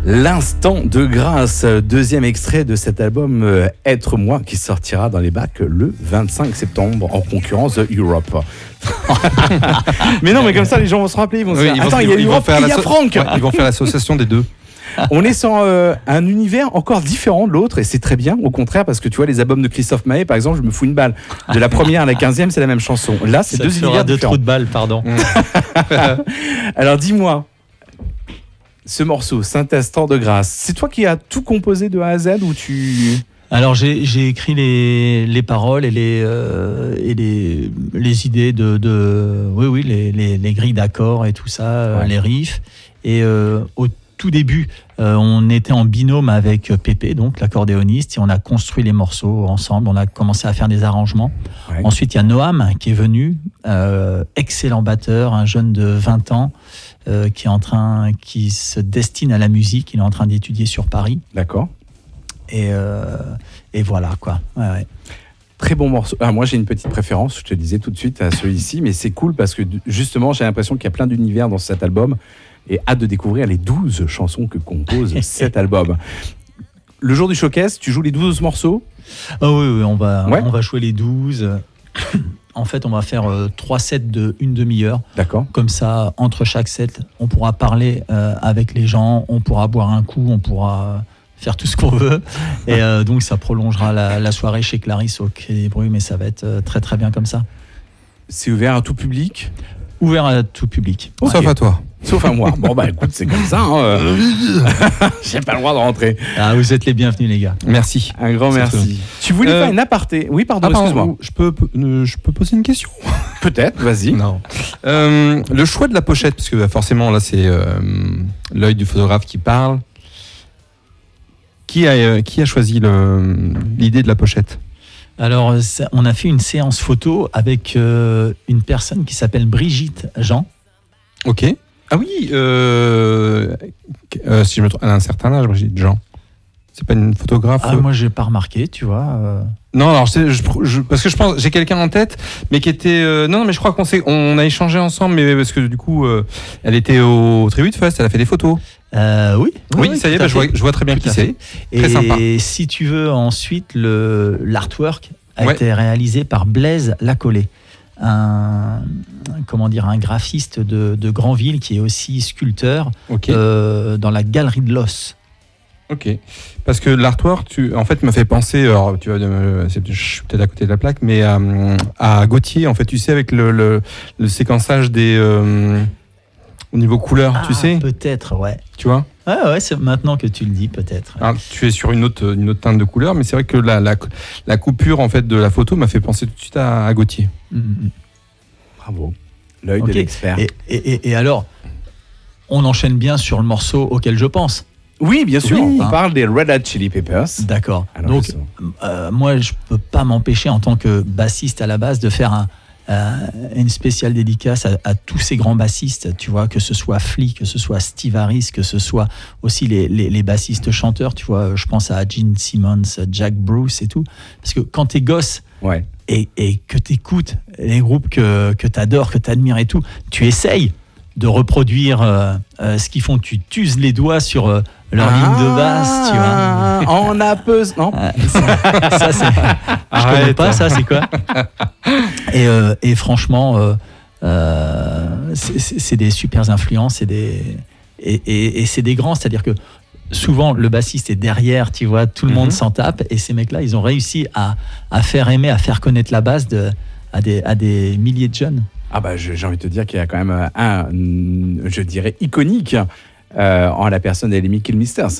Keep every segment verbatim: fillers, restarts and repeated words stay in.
L'instant de grâce, deuxième extrait de cet album euh, Être moi qui sortira dans les bacs le vingt-cinq septembre en concurrence de Europe. Mais non, mais comme ça les gens vont se rappeler, ils vont se Oui, dire ils vont- attends, il y a ils vont Europe faire et il y a l'asso- Franck. Ouais, ils vont faire l'association des deux. On est sur euh, un univers encore différent de l'autre et c'est très bien, au contraire, parce que tu vois les albums de Christophe Maé par exemple, je me fous une balle. De la première à la quinzième, c'est la même chanson. Là, c'est Ça deux te fera univers deux différents. trous de balles, pardon. Alors dis-moi, ce morceau, Saint-Instant de grâce, c'est toi qui as tout composé de A à Z ou tu... Alors j'ai, j'ai écrit les, les paroles et les, euh, et les, les idées de, de oui oui les, les, les grilles d'accords et tout ça, euh, Ouais. les riffs. Et euh, au tout début, euh, on était en binôme avec Pépé, donc l'accordéoniste, et on a construit les morceaux ensemble. On a commencé à faire des arrangements. Ouais. Ensuite, il y a Noam qui est venu, euh, excellent batteur, un jeune de vingt ans. Euh, qui est en train, qui se destine à la musique. Il est en train d'étudier sur Paris. D'accord. Et, euh, et voilà, quoi. Ouais, ouais. Très bon morceau. Ah, moi, j'ai une petite préférence, je te le disais tout de suite à celui-ci, mais c'est cool parce que justement, j'ai l'impression qu'il y a plein d'univers dans cet album et hâte de découvrir les douze chansons que compose cet album. Le jour du showcase, tu joues les douze morceaux. Ah oui, oui, on va, Ouais. on va jouer les douze. En fait, on va faire euh, trois sets de une demi-heure. D'accord. Comme ça, entre chaque set, on pourra parler euh, avec les gens, on pourra boire un coup, on pourra faire tout ce qu'on veut. Et euh, donc, ça prolongera la, la soirée chez Clarisse au Quai des Brumes, mais ça va être euh, très, très bien comme ça. C'est ouvert à tout public. Ouvert à tout public. Ok. Sauf à toi. Sauf à moi. Bon, bah écoute, c'est comme ça. Hein, euh. J'ai pas le droit de rentrer. Ah, vous êtes les bienvenus, les gars. Merci. Un grand C'est merci. Tu voulais Euh, faire une aparté. Oui, pardon, Ah, pardon, excuse-moi. je peux, euh, je peux poser une question. Peut-être, vas-y. Non. Euh, le choix de la pochette, parce que bah, forcément là c'est euh, l'œil du photographe qui parle. Qui a, euh, qui a choisi le- l'idée de la pochette? Alors, ça- on a fait une séance photo avec euh, une personne qui s'appelle Brigitte Jean. Ok. Ah oui, euh, euh, si je me trompe, elle a un certain âge, Brigitte Jean. C'est pas une photographe. Ah, euh, moi, j'ai pas remarqué, tu vois. euh. Non, alors c'est- je, je- parce que je pense j'ai quelqu'un en tête, mais qui était euh, non, non, mais je crois qu'on s'est, on a échangé ensemble, mais parce que du coup, euh, elle était au Tribute Fest, elle a fait des photos. Euh, oui, Oui, oui, ça y est, tout à bah, je, vois, fait. je vois très bien Tout qui à c'est. Et Très sympa. si tu veux, ensuite, le, l'artwork a Ouais. été réalisé par Blaise Lacollet, un, comment dire, un graphiste de, de Granville qui est aussi sculpteur Ok. euh, dans la Galerie de l'Os. Ok. Parce que l'artwork, tu, en fait, m'a fait penser. Alors, tu vois, euh, c'est- je suis peut-être à côté de la plaque, mais euh, à Gauthier, en fait, tu sais, avec le, le, le séquençage des euh, au niveau couleur, tu Ah, sais, peut-être, ouais. tu vois. Ouais, ouais, c'est maintenant que tu le dis, peut-être. Alors, tu es sur une autre, une autre teinte de couleur, mais c'est vrai que la, la, la coupure en fait de la photo m'a fait penser tout de suite à, à Gauthier. Mhm. Bravo. L'œil Ok. de l'expert. Et, et, et- et alors, on enchaîne bien sur le morceau auquel je pense. Oui, bien sûr. Oui. On parle des Red Hot Chili Peppers. D'accord. Alors, Donc, justement. euh, moi, je peux pas m'empêcher en tant que bassiste à la base de faire un, euh, une spéciale dédicace à, à tous ces grands bassistes, tu vois, que ce soit Flea, que ce soit Steve Harris, que ce soit aussi les, les, les bassistes chanteurs, tu vois, je pense à Gene Simmons, Jack Bruce et tout. Parce que quand t'es gosse Ouais. et, et que t'écoutes les groupes que, que t'adores, que t'admires et tout, tu essayes de reproduire euh, euh, ce qu'ils font. Tu t'uses les doigts sur euh, leur ligne de basse, tu vois. Ah, on a peu. Non. Ah, ça, ça, c'est. Je connais Arrête. pas ça, c'est quoi? Et, euh, et franchement, euh, euh, c'est- c'est c'est des super influences et des et, et, et c'est des grands, c'est-à-dire que souvent le bassiste est derrière, tu vois, tout le monde Mhm. s'en tape et ces mecs-là, ils ont réussi à, à faire aimer, à faire connaître la basse de, à des à des milliers de jeunes. Ah bah je- j'ai envie de te dire qu'il y a quand même un, je dirais, iconique euh, en la personne des Lemmy Kilmister.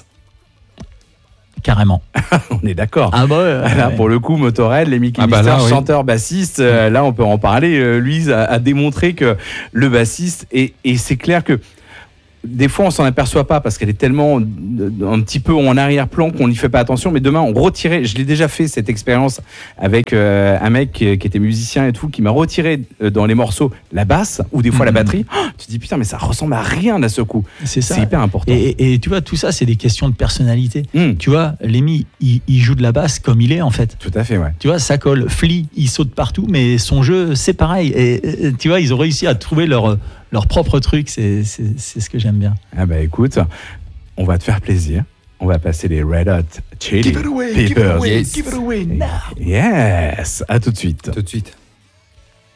Carrément. On est d'accord. Ah bah ouais, Là, ouais. pour le coup, Motorhead, Lemmy Ah bah Kilmister, là, oui. chanteur, bassiste, euh, là on peut en parler. Euh, lui a, a démontré que le bassiste, et, et c'est clair que des fois on s'en aperçoit pas parce qu'elle est tellement euh, un petit peu en arrière-plan qu'on n'y fait pas attention, mais demain on retirait, je l'ai déjà fait cette expérience avec euh, un mec qui, qui était musicien et tout, qui m'a retiré euh, dans les morceaux la basse ou des fois la Mhm. batterie. Oh, tu te dis putain mais ça ressemble à rien d'un seul coup. C'est ça. C'est hyper important. Et, et- et tu vois, tout ça, c'est des questions de personnalité. Hum, Tu vois, Lemmy, il, il joue de la basse comme il est en fait. tout à fait, ouais. Tu vois, ça colle. Flea, il saute partout, mais son jeu, c'est pareil. Et, et, tu vois, ils ont réussi à trouver leur, leur propre truc. C'est, c'est, c'est ce que j'aime bien. Ah bah écoute, on va te faire plaisir. On va passer les Red Hot Chili Give it away, give it Peppers. away, Yes. give it away now. Yes, à tout de suite. Tout de suite.